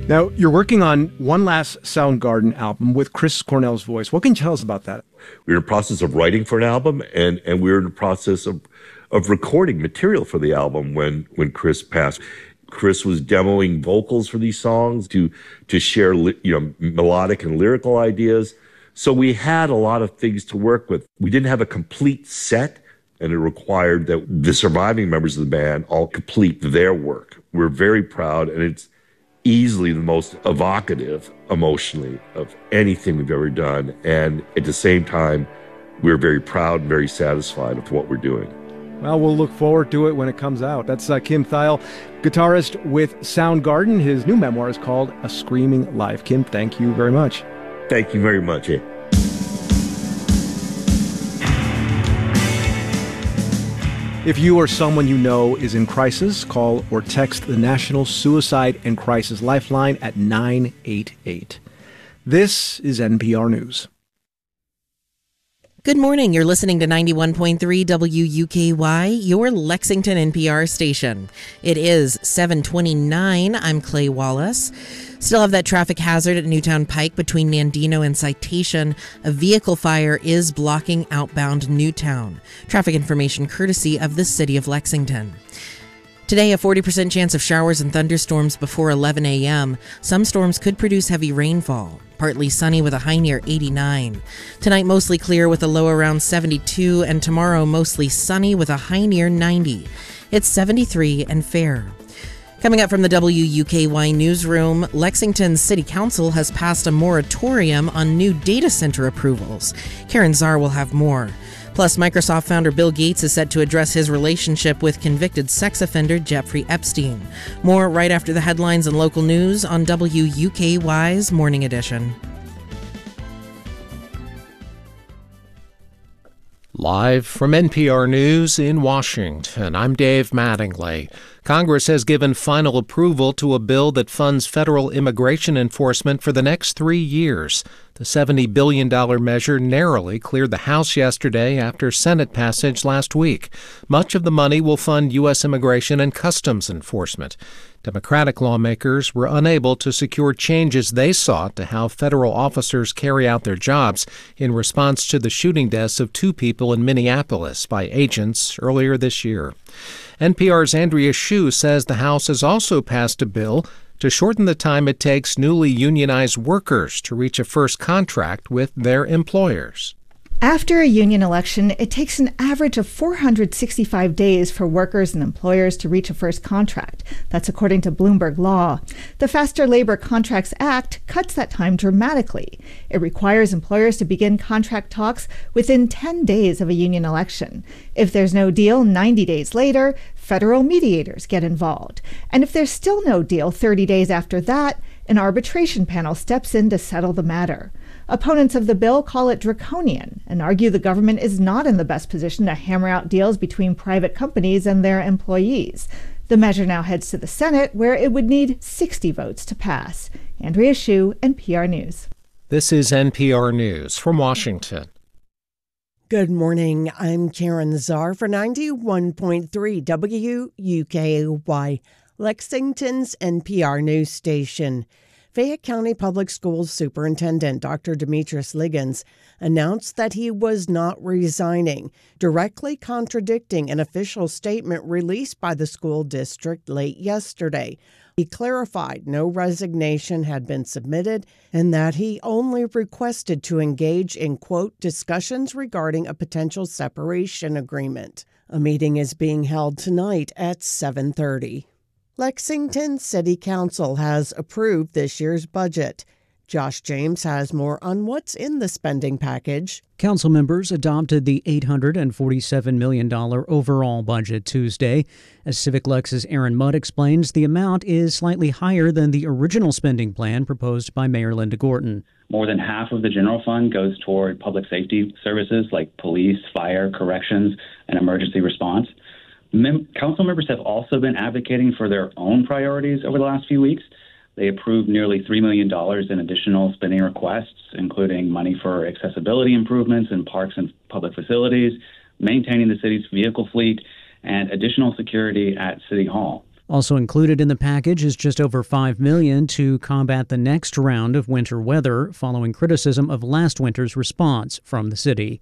Now, you're working on one last Soundgarden album with Chris Cornell's voice. What can you tell us about that? We're in the process of writing for an album, and we're in the process of recording material for the album when Chris passed. Chris was demoing vocals for these songs to share, melodic and lyrical ideas. So we had a lot of things to work with. We didn't have a complete set, and it required that the surviving members of the band all complete their work. We're very proud, and it's easily the most evocative emotionally of anything we've ever done. And at the same time, we're very proud and very satisfied with what we're doing. Well, we'll look forward to it when it comes out. That's Kim Thayil, guitarist with Soundgarden. His new memoir is called A Screaming Life. Kim, thank you very much. Thank you very much. If you or someone you know is in crisis, call or text the National Suicide and Crisis Lifeline at 988. This is NPR News. Good morning. You're listening to 91.3 WUKY, your Lexington NPR station. It is 7:29. I'm Clay Wallace. Still have that traffic hazard at Newtown Pike between Nandino and Citation. A vehicle fire is blocking outbound Newtown. Traffic information courtesy of the City of Lexington. Today, a 40% chance of showers and thunderstorms before 11 a.m. Some storms could produce heavy rainfall. Partly sunny with a high near 89. Tonight, mostly clear with a low around 72, and tomorrow, mostly sunny with a high near 90. It's 73 and fair. Coming up from the WUKY newsroom, Lexington City Council has passed a moratorium on new data center approvals. Karen Czar will have more. Plus, Microsoft founder Bill Gates is set to address his relationship with convicted sex offender Jeffrey Epstein. More right after the headlines and local news on WUKY's Morning Edition. Live from NPR News in Washington, I'm Dave Mattingly. Congress has given final approval to a bill that funds federal immigration enforcement for the next 3 years. The $70 billion measure narrowly cleared the House yesterday after Senate passage last week. Much of the money will fund U.S. immigration and customs enforcement. Democratic lawmakers were unable to secure changes they sought to how federal officers carry out their jobs in response to the shooting deaths of 2 people in Minneapolis by agents earlier this year. NPR's Andrea Hsu says the House has also passed a bill to shorten the time it takes newly unionized workers to reach a first contract with their employers. After a union election, it takes an average of 465 days for workers and employers to reach a first contract. That's according to Bloomberg Law. The Faster Labor Contracts Act cuts that time dramatically. It requires employers to begin contract talks within 10 days of a union election. If there's no deal 90 days later, federal mediators get involved. And if there's still no deal 30 days after that, an arbitration panel steps in to settle the matter. Opponents of the bill call it draconian and argue the government is not in the best position to hammer out deals between private companies and their employees. The measure now heads to the Senate, where it would need 60 votes to pass. Andrea Hsu, NPR News. This is NPR News from Washington. Good morning. I'm Karen Czar for 91.3 WUKY, Lexington's NPR news station. Fayette County Public Schools Superintendent Dr. Demetrius Liggins announced that he was not resigning, directly contradicting an official statement released by the school district late yesterday. He clarified no resignation had been submitted and that he only requested to engage in, quote, discussions regarding a potential separation agreement. A meeting is being held tonight at 7:30. Lexington City Council has approved this year's budget. Josh James has more on what's in the spending package. Council members adopted the $847 million overall budget Tuesday. As Civic Lex's Aaron Mudd explains, the amount is slightly higher than the original spending plan proposed by Mayor Linda Gorton. More than half of the general fund goes toward public safety services like police, fire, corrections, and emergency response. Council members have also been advocating for their own priorities over the last few weeks. They approved nearly $3 million in additional spending requests, including money for accessibility improvements in parks and public facilities, maintaining the city's vehicle fleet, and additional security at City Hall. Also included in the package is just over $5 million to combat the next round of winter weather following criticism of last winter's response from the city.